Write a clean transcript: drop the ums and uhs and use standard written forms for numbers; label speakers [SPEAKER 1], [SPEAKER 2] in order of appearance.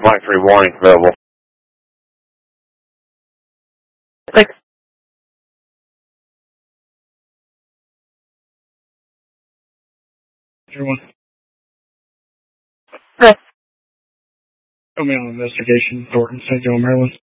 [SPEAKER 1] Line 3 warning available. Thanks.
[SPEAKER 2] Everyone.
[SPEAKER 1] Yes.
[SPEAKER 2] Coming on investigation, Thornton, St. Joe, Maryland.